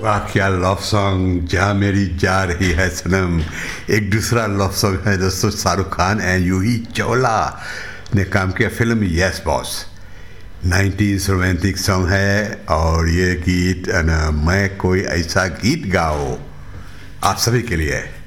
वाह क्या love song, जा मेरी जा रही है सनम। एक दूसरा लव सॉन्ग है दोस्तों, शाहरुख खान एंड जूही चावला ने काम किया film yes boss. 90s romantic song है और ये गीत मैं कोई ऐसा गीत गाओ आप सभी के लिए है।